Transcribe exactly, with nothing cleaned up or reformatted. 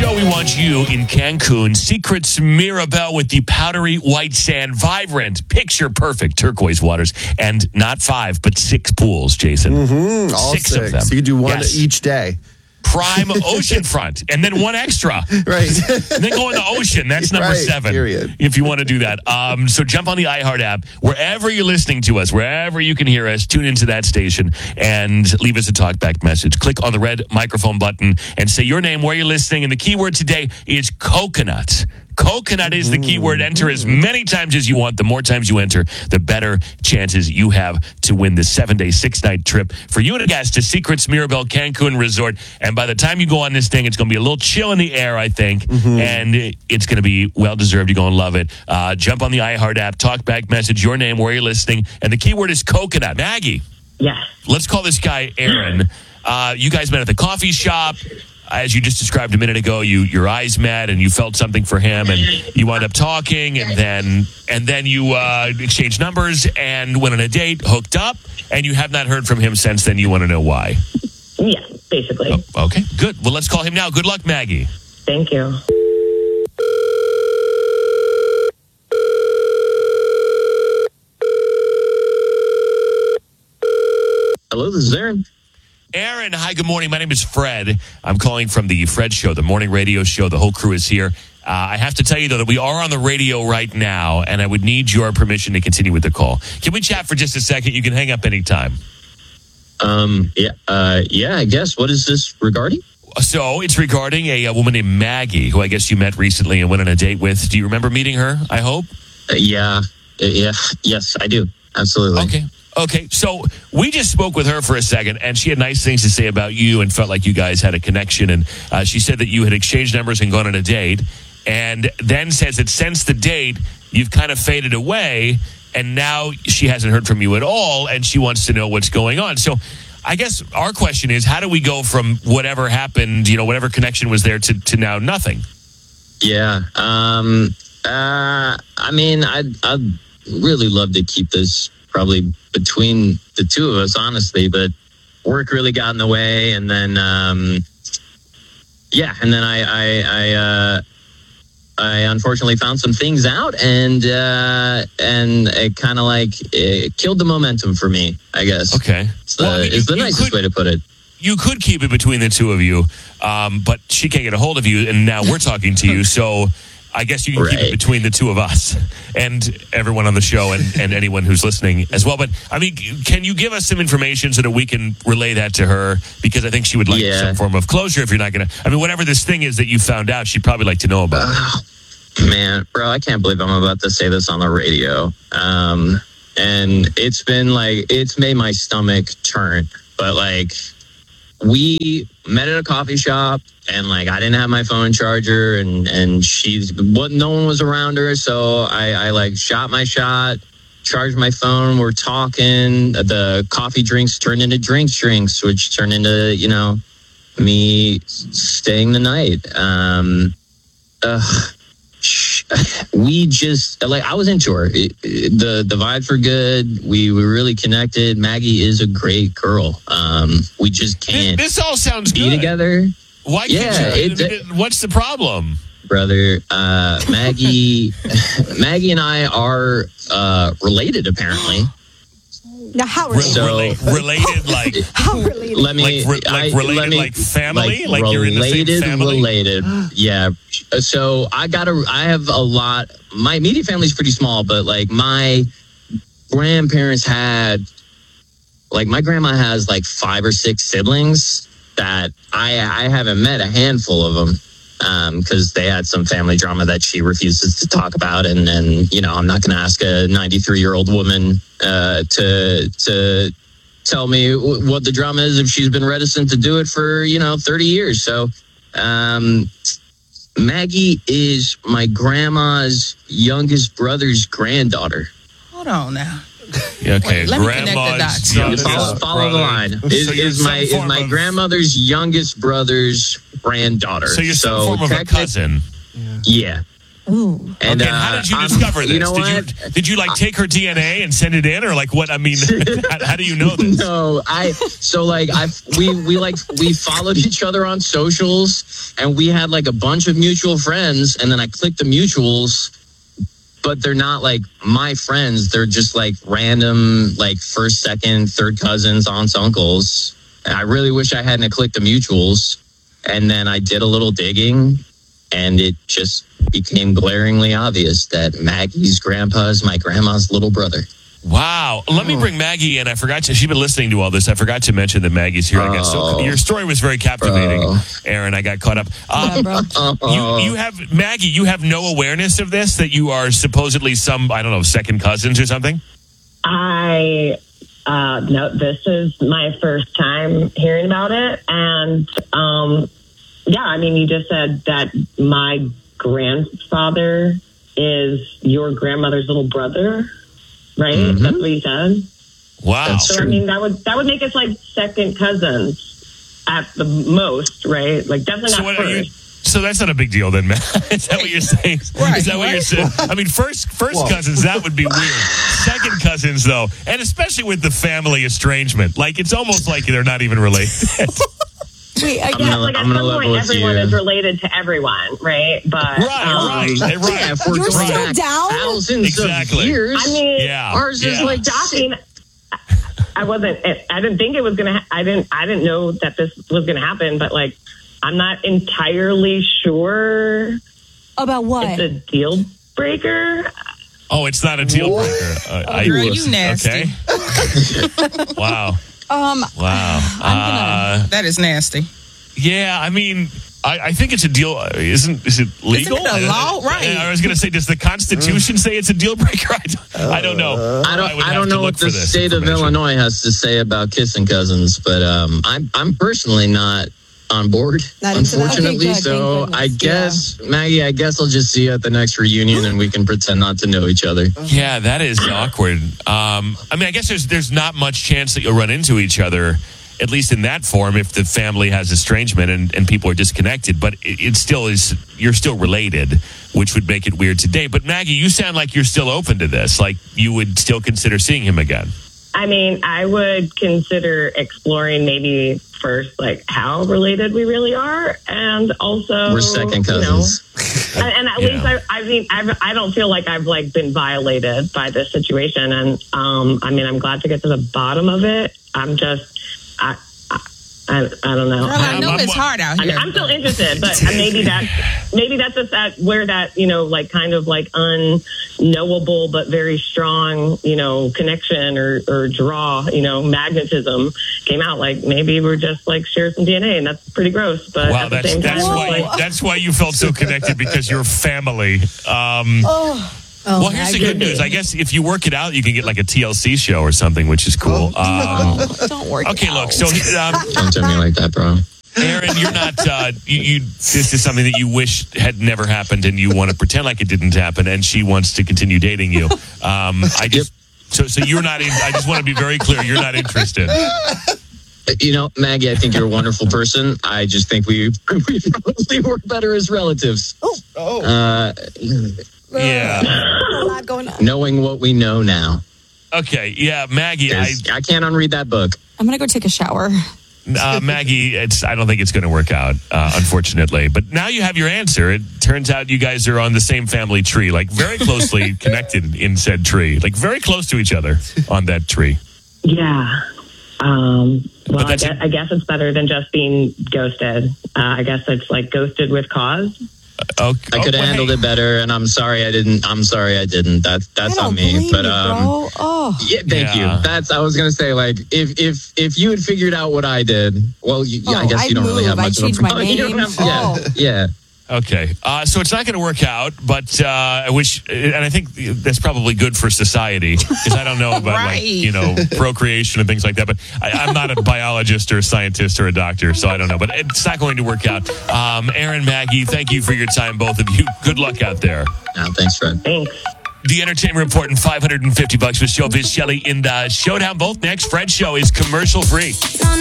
show, we want you in Cancun. Secrets Mirabel with the powdery white sand, vibrant, picture-perfect turquoise waters, and not five, but six pools, Jason. Mm-hmm. All six, six of them. So you can do one Yes. each day. Prime oceanfront, and then one extra. Right. And then go in the ocean. That's number Right, seven. period. If you want to do that. Um, so jump on the iHeart app. Wherever you're listening to us, wherever you can hear us, tune into that station and leave us a talkback message. Click on the red microphone button and say your name, where you're listening. And the keyword today is coconut. Coconut is the keyword. Enter as many times as you want. The more times you enter, the better chances you have to win this seven-day, six-night trip for you and a guest to Secrets Mirabel Cancun Resort. And by the time you go on this thing, it's going to be a little chill in the air, I think, and it's going to be well-deserved. You're going to love it. Uh, jump on the iHeart app, talk back message, your name, where you're listening, and the keyword is coconut. Maggie, Yes. let's call this guy Aaron. Uh, you guys met at the coffee shop. As you just described a minute ago, you your eyes met and you felt something for him, and you wound up talking, and then and then you uh, exchanged numbers and went on a date, hooked up, and you have not heard from him since then. You want to know why? Yeah, basically. Oh, okay, good. Well, let's call him now. Good luck, Maggie. Thank you. Hello, this is Aaron. Aaron, hi, good morning. My name is Fred. I'm calling from the Fred Show, the morning radio show. The whole crew is here. Uh, I have to tell you, though, that we are on the radio right now, and I would need your permission to continue with the call. Can we chat for just a second? You can hang up anytime. Um, yeah, uh, yeah, I guess. What is this regarding? So it's regarding a, a woman named Maggie, who I guess you met recently and went on a date with. Do you remember meeting her, I hope? Uh, yeah, uh, yeah, yes, I do. Absolutely. Okay. Okay, so we just spoke with her for a second, and she had nice things to say about you and felt like you guys had a connection. And uh, she said that you had exchanged numbers and gone on a date, and then says that since the date, you've kind of faded away, and now she hasn't heard from you at all, and she wants to know what's going on. So I guess our question is, how do we go from whatever happened, you know, whatever connection was there to, to now nothing? Yeah. Um, uh, I mean, I'd, I'd really love to keep this probably between the two of us, honestly, but work really got in the way. And then, um, yeah, and then I, I, I, uh, I unfortunately found some things out, and uh, and it kind of like it killed the momentum for me, I guess. Okay. It's the, Well, I mean, it's the you- you nicest could- way to put it. You could keep it between the two of you, um, but she can't get a hold of you, and now we're talking to you, so I guess you can keep it Right. between the two of us and everyone on the show and, and anyone who's listening as well. But, I mean, can you give us some information so that we can relay that to her? Because I think she would like Yeah. some form of closure if you're not going to... I mean, whatever this thing is that you found out, she'd probably like to know about it. Oh, man, bro, I can't believe I'm about to say this on the radio. Um, and it's been like, it's made my stomach turn. But like, we met at a coffee shop, and like, I didn't have my phone charger, and, and she's, what, no one was around her. So I, I like shot my shot, charged my phone. We're talking. The coffee drinks turned into drinks drinks, which turned into, you know, me staying the night. Um, uh, we just like I was into her. It, it, the the vibes were good. We were really connected. Maggie is a great girl. Um, we just can't This, this all sounds be good. together, Why Yeah, can't you? it- it- What's the problem? brother. Uh, Maggie, Maggie and I are uh, related apparently. Now, how Re- related? So- rela- related, like... How related? Let me Like re- like I- related, let me- like family? Like related, you're in the same family? Related, yeah. So I got a, I have a lot. My immediate family's pretty small, but like my grandparents had, like my grandma has like five or six siblings that I I haven't met a handful of them. Because um, they had some family drama that she refuses to talk about, and and you know I'm not going to ask a ninety-three year old woman uh, to to tell me w- what the drama is if she's been reticent to do it for you know thirty years. So um, Maggie is my grandma's youngest brother's granddaughter. Hold on now. Yeah, okay, Wait, let me connect the grandma's dots. youngest Follow, follow the brother. line. So Is, you're is some my is form my of- grandmother's youngest brother's granddaughter. So you're some form of a technic- cousin. Yeah. Ooh. And okay, uh, how did you I'm- discover this? You know did what? you did you like take her D N A and send it in, or like what? I mean, how, how do you know this? No, I so like I we we like we followed each other on socials, and we had like a bunch of mutual friends, and then I clicked the mutuals, but they're not like my friends. They're just like random like first, second, third cousins, aunts, uncles. And I really wish I hadn't clicked the mutuals. And then I did a little digging, and it just became glaringly obvious that Maggie's grandpa is my grandma's little brother. Wow. Let me bring Maggie in. I forgot to, she's been listening to all this. I forgot to mention that Maggie's here, I guess. So Oh. your story was very captivating, Bro. Aaron. I got caught up. Yeah, Um, bro. you, you have, Maggie, you have no awareness of this, that you are supposedly some, I don't know, second cousins or something? I uh, no, this is my first time hearing about it, and um, yeah, I mean, you just said that my grandfather is your grandmother's little brother, right? Mhm. That's what you said. Wow. That's So I mean, that would that would make us like second cousins at the most, right? Like definitely So not what are you? first. So that's not a big deal then, Matt. Is that what you're saying? Right, Is that what right. you're saying? I mean, first first cousins, that would be weird. Second cousins, though, and especially with the family estrangement, like it's almost like they're not even related. Wait, I I'm guess. gonna- Like at I'm gonna some level point, with everyone you. is related to everyone, right? But Right, um, right, right. Yeah, if we're You're going still back down? thousands Exactly. of years. I mean, Yeah. ours is yeah. like shocking. I wasn't. I didn't think it was gonna. Ha- I didn't. I didn't know that this was gonna happen. But like, I'm not entirely sure About what? it's a deal breaker. Oh, it's not a deal breaker. Uh, I, Girl, you nasty. Okay. Wow. um, Wow. I'm Uh, That is nasty. yeah, I mean, I, I think it's a deal. uh, Isn't is it legal? Isn't it a law? I- Right. I, was going to say, does the Constitution say it's a deal breaker? I don't, I don't know. I don't. would I, have don't to know look what for the this state of information. Illinois has to say about kissing cousins, but um, I'm I'm personally not on board, Not into that? unfortunately. Okay, good, so thank I goodness, guess Maggie, I guess I'll just see you at the next reunion, and we can pretend not to know each other. Yeah, that is awkward. Um, I mean, I guess there's there's not much chance that you'll run into each other, at least in that form, if the family has estrangement and, and people are disconnected. But it, it still is, you're still related, which would make it weird today. But Maggie, you sound like you're still open to this. Like you would still consider seeing him again. I mean, I would consider exploring maybe first, like how related we really are, and also We're second you know, cousins. and, and at Yeah. least I, I mean, I've, I don't feel like I've like been violated by this situation, and um, I mean, I'm glad to get to the bottom of it. I'm just, I, I, I, I don't know. Girl, I Um, know I'm- it's hard out I mean, here. I'm still interested, but maybe that's maybe that's just that where that you know like kind of like unknowable but very strong you know connection or or draw you know magnetism came out. Like maybe we're just like share some D N A, and that's pretty gross. But Wow, at the that's same time, that's it's why like, that's why you felt so connected, because you're family. Um, oh, well, here's the good news. I guess if you work it out, you can get like a T L C show or something, which is cool. Um, don't work. okay, it look. out. So, um, Don't tell me like that, bro. Aaron, you're not. Uh, you, you. This is something that you wish had never happened, and you want to pretend like it didn't happen. And she wants to continue dating you. Um, I just. So, so you're not. In, I just want to be very clear. You're not interested. You know, Maggie, I think you're a wonderful person. I just think we we probably work better as relatives. oh. Uh, Yeah. a lot going on. knowing what we know now. Okay. Yeah, Maggie. I. 'Cause I can't unread that book. I'm gonna go take a shower. Uh, Maggie, it's. I don't think it's going to work out, uh, unfortunately. But now you have your answer. It turns out you guys are on the same family tree, like very closely connected in said tree, like very close to each other on that tree. yeah. Um, well, I that's guess, it. I guess it's better than just being ghosted. Uh, I guess it's like ghosted with cause. Okay. I could have handled it better, and I'm sorry I didn't. I'm sorry I didn't. That that's I don't on me. blame But you, um, bro. Oh, yeah, thank Yeah. you. That's I was gonna say like if if if you had figured out what I did, well, you, yeah, I Oh, guess you I'd don't really have move. I'd much of a change my problem. You don't name. have- yeah, Oh. yeah. Okay, uh, so it's not going to work out, but uh, I wish, and I think that's probably good for society, because I don't know about Right. like you know procreation and things like that. But I, I'm not a biologist or a scientist or a doctor, so I don't know. But it's not going to work out. Um, Aaron, Maggie, thank you for your time, both of you. Good luck out there. No, thanks, Fred. Thanks. The Entertainment Report and five hundred fifty bucks with Showbiz Shelley in the Showdown. Both next. Fred's show is commercial free. On